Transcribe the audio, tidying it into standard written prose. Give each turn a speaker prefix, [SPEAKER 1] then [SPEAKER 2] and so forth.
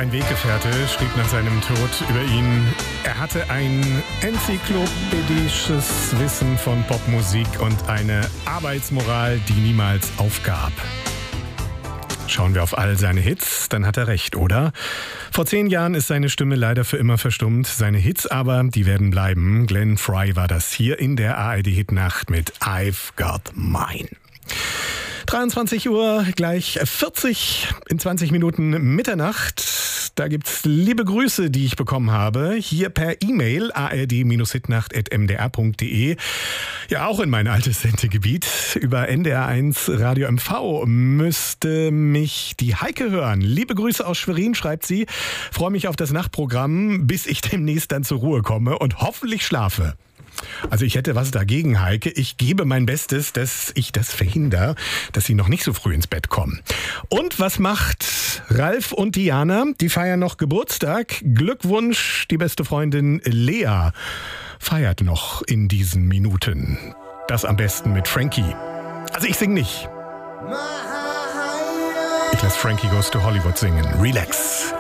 [SPEAKER 1] Sein Weggefährte schrieb nach seinem Tod über ihn: Er hatte ein enzyklopädisches Wissen von Popmusik und eine Arbeitsmoral, die niemals aufgab. Schauen wir auf all seine Hits, dann hat er recht, oder? Vor 10 Jahren ist seine Stimme leider für immer verstummt. Seine Hits aber, die werden bleiben. Glenn Frey war das hier in der ARD-Hitnacht mit I've Got Mine. 23 Uhr, gleich 40, in 20 Minuten Mitternacht. Da gibt's liebe Grüße, die ich bekommen habe. Hier per E-Mail ard-hitnacht@mdr.de. Ja, auch in mein altes Sendegebiet. Über NDR1 Radio MV müsste mich die Heike hören. Liebe Grüße aus Schwerin, schreibt sie. Freue mich auf das Nachtprogramm, bis ich demnächst dann zur Ruhe komme und hoffentlich schlafe. Also ich hätte was dagegen, Heike. Ich gebe mein Bestes, dass ich das verhindere, dass Sie noch nicht so früh ins Bett kommen. Und was macht Ralf und Diana? Die feiern noch Geburtstag. Glückwunsch, die beste Freundin Lea feiert noch in diesen Minuten. Das am besten mit Frankie. Also ich sing nicht. Ich lasse Frankie Goes to Hollywood singen. Relax.